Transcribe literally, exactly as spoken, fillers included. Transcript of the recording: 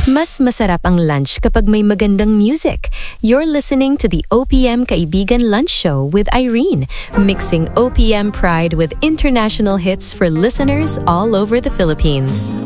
Mas masarap ang lunch kapag may magandang music. You're listening to the O P M Kaibigan Lunch Show with Irene, mixing O P M pride with international hits for listeners all over the Philippines.